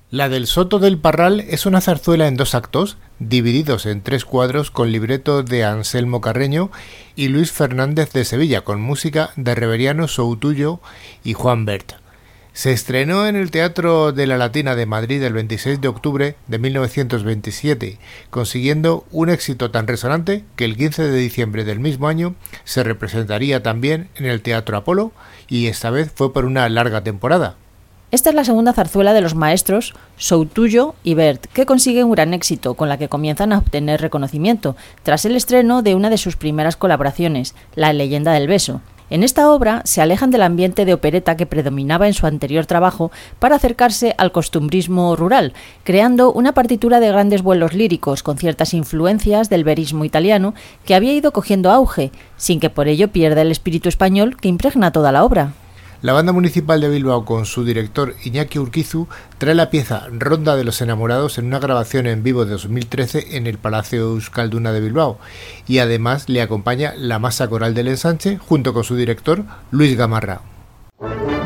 La del Soto del Parral es una zarzuela en dos actos, divididos en tres cuadros con libreto de Anselmo Carreño y Luis Fernández de Sevilla, con música de Reveriano Soutullo y Juan Bert. Se estrenó en el Teatro de la Latina de Madrid el 26 de octubre de 1927, consiguiendo un éxito tan resonante que el 15 de diciembre del mismo año se representaría también en el Teatro Apolo, y esta vez fue por una larga temporada. Esta es la segunda zarzuela de los maestros Soutullo y Bert, que consigue un gran éxito, con la que comienzan a obtener reconocimiento, tras el estreno de una de sus primeras colaboraciones, La leyenda del beso. En esta obra se alejan del ambiente de opereta que predominaba en su anterior trabajo para acercarse al costumbrismo rural, creando una partitura de grandes vuelos líricos con ciertas influencias del verismo italiano que había ido cogiendo auge, sin que por ello pierda el espíritu español que impregna toda la obra. La Banda Municipal de Bilbao, con su director Iñaki Urquizu, trae la pieza Ronda de los Enamorados en una grabación en vivo de 2013 en el Palacio Euskalduna de Bilbao, y además le acompaña la Masa Coral del Ensanche junto con su director Luis Gamarra.